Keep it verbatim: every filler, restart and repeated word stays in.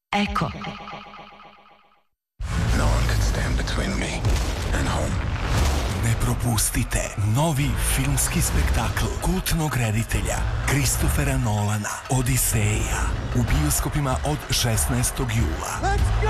Eko. No one could stand between me and home. Ne propustite novi filmski spektakl kultnog reditelja Kristofera Nolana, Odiseja, u bioskopima od šesnaestog jula.